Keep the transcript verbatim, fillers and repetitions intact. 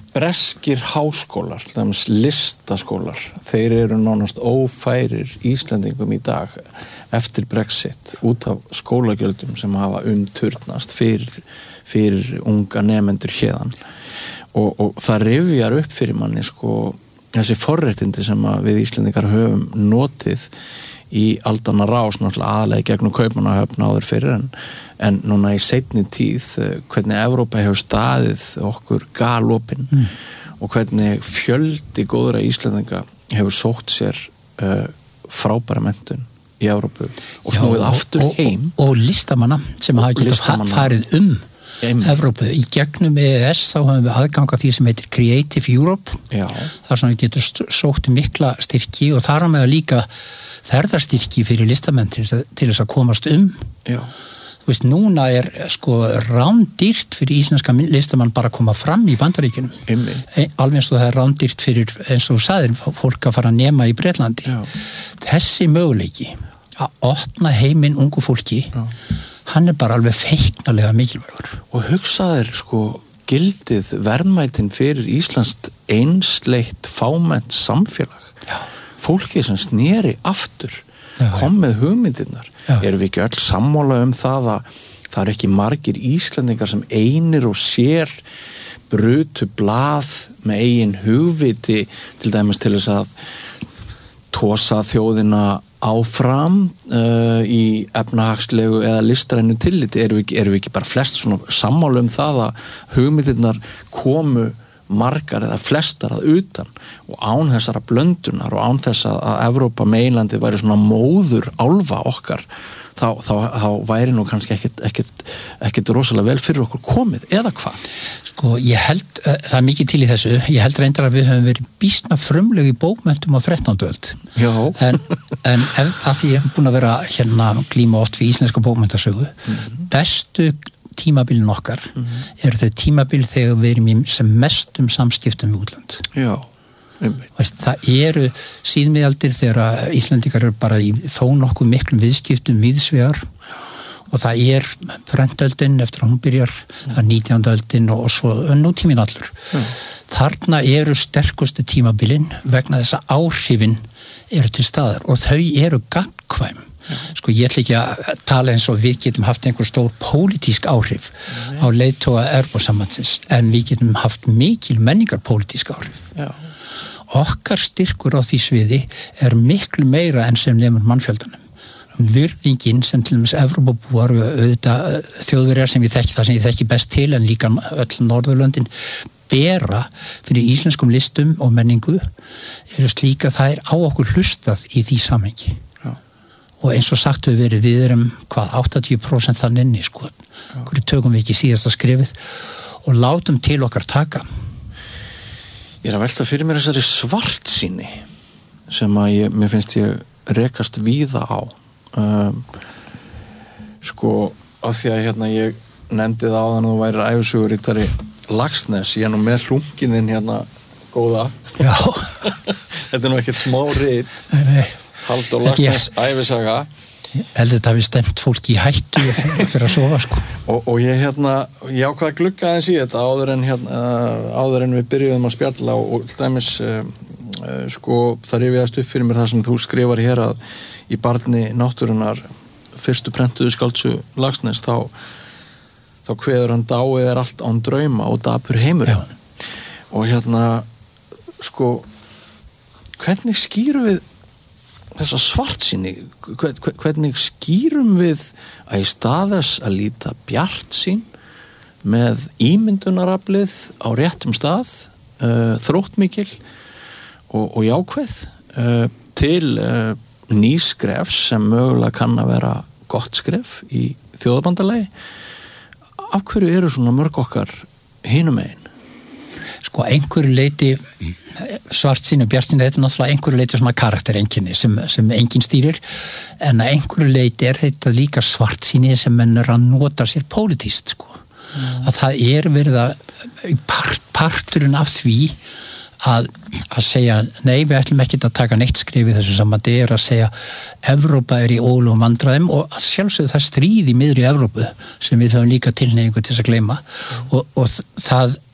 breskir háskólar, dæmis listaskólar, þeir eru nánast ófærir Íslendingum í dag eftir Brexit út af skólagjöldum sem hafa umturnast fyrir, fyrir unga nemendur héðan og, og það rifjar upp fyrir manni sko þessi forréttindi sem að við Íslendingar höfum notið í aldanna rás náttúrulega aðlega gegnum Kaupmannahöfn áður fyrir en en núna í seinni tíð hvernig Evrópa hefur staðið okkur galopin mm. og hvernig fjöldi góðra Íslendinga hefur sótt sér uh, frábæra menntun í Evrópu og snúið aftur og, heim og, og listamanna sem hafa getað farið um Einmitt. Evrópu. Í gegnum E E S þá höfum við aðgang að því sem heitir Creative Europe Já. þar sem við getum sótt mikla styrki og þar á með að líka ferðarstyrki fyrir listamenn til, til þess að komast um Já. Þú veist, núna er sko rándýrt fyrir íslenska listamann bara að koma fram í Bandaríkjunum. Einmitt. Alveg eins og það er rándýrt fyrir, eins og þú sagðir, fólk að fara að nema í Bretlandi. Já. Þessi möguleiki að opna heiminn ungu fólki, Já. Hann er bara alveg feiknalega mikilvægur. Og hugsaðir sko gildið verðmætin fyrir Íslands einsleitt fámennt samfélag. Já. Fólkið sem sneri aftur Já, kom með hugmyndirnar. Já. Erum við ekki öll sammála um það að það eru ekki margir Íslendingar sem einir og sér brutu blað með eigin hugviti til dæmis til þess að tosa þjóðina áfram uh, í efnahagslegu eða listrænu tilliti. Erum við ekki, erum við ekki bara flest svona sammála um það að hugmyndirnar komu margar eða flestar að utan og án þessara blöndunar og án þess að Evrópa meginlandi væri svona móður álfa okkar þá, þá, þá væri nú kannski ekkit, ekkit, ekkit rosalega vel fyrir okkur komið eða hvað? Sko ég held, uh, það er mikið til í þessu, ég held reyndar að við höfum verið býsna frumleg í bókmenntum á þrettándu öld Já. en, en ef, að því ég hef búin að vera hérna glíma oft við íslenska bókmenntasögu mm-hmm. bestu tímabilin okkar mm-hmm. eru þau tímabil þegar við erum í sem mestum samskiptum við útlönd. Já, Veist, það eru síðmiðaldir þegar Íslendingar eru bara í þó nokkuð miklum viðskiptum víðsvegar og það er prentöldin eftir að hún byrjar mm. það er nítjándu öldin og svo nútíminn allur. Mm. Þarna eru sterkustu tímabilin vegna þess að áhrifin eru til staðar og þau eru gagnkvæm. Sko ég ætla ekki að tala eins og við getum haft einhver stór pólitísk áhrif Nei. Á leiðtoga Evrópusambandsins en við getum haft mikil menningar pólitísk áhrif. Já. Okkar styrkur á því sviði er miklu meira en sem nemur mannfjöldanum. Virðingin sem til dæmis Evrópubúar auðvitað þjóðverjar sem ég þekki það sem ég þekki best til en líka öll Norðurlöndin bera fyrir íslenskum listum og menningu eru slíka það er á okkur hlustað í því samhengi. Og eins og sagt við verið, við erum hvað áttatíu prósent þannig inni, sko. Hverju tökum við ekki síðasta skrifið og látum til okkar taka. Ég er að velta fyrir mér þessari svartsýni sem að ég, mér finnst ég rekast víða á. Um, sko, af því að hérna ég nefndi það áðan og þú værir æfisögurittari Laxness, ég er nú með hlungininn hérna góða. Já. Þetta er nú ekkert smá rit. Nei, nei. Halldór Laxness æfisaga heldur þetta við stemt fólki í hættu fyrir að sofa sko og, og ég hérna, ég ákvað að glugga aðeins í þetta áður en, hérna, áður en við byrjuðum að spjalla og, og dæmis uh, uh, sko það rifjaðist upp fyrir mér það sem þú skrifar hér að í barni náttúrunnar fyrstu prentuðu skáldsögu Laxness þá, þá kveður hann dáið er allt án drauma og dapur heimurinn og hérna sko hvernig skýrum við þessa svartsýni, hvernig skýrum við að í stað þess að líta bjartsýn með ímyndunaraflið á réttum stað, uh, þróttmikil og, og jákvæð uh, til uh, nýskrefs sem mögulega kann að vera gott skref í þjóðabandalagi. Af hverju eru svona mörg okkar hinum megin? Sko einhverju leiti svartsýni og bjartsýni þetta er náttúrulega einhverju leiti svona karaktereinkenni sem, sem enginn stýrir en að einhverju leiti er þetta líka svartsýni sem menn er að nota sér pólitískt sko. Mm. Að það er verið að part, parturinn af því að, að segja nei við ætlum ekki að taka neitt skrif í þessu sambandi er að segja Evrópa er í ólögum vandræðum og að sjálfsögðu það stríð í miðri Evrópu sem við höfum líka tilhneigingu til þess að gleyma mm. og, og það